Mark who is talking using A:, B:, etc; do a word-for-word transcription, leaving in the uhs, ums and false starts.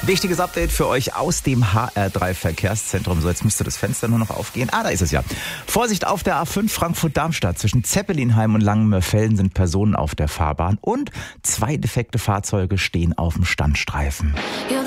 A: Wichtiges Update für euch aus dem H R drei Verkehrszentrum. So, jetzt müsste das Fenster nur noch aufgehen. Ah, da ist es ja. Vorsicht auf der A fünf Frankfurt-Darmstadt. Zwischen Zeppelinheim und Langenmörfelden sind Personen auf der Fahrbahn und zwei defekte Fahrzeuge stehen auf dem Standstreifen.